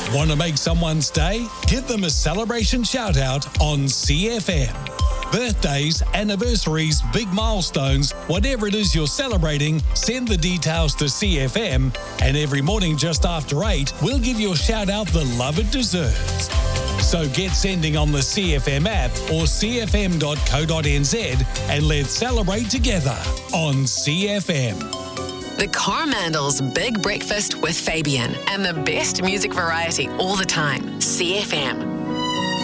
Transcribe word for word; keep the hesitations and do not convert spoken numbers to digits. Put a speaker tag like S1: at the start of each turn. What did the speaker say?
S1: Want to make someone's day? Give them a celebration shout out on C F M. Birthdays, anniversaries, big milestones, whatever it is you're celebrating, send the details to C F M, and every morning just after eight, we'll give your shout out the love it deserves. So get sending on the C F M app or c f m dot co dot n z and let's celebrate together on C F M.
S2: The Coromandels Big Breakfast with Fabian and the best music variety all the time. C F M.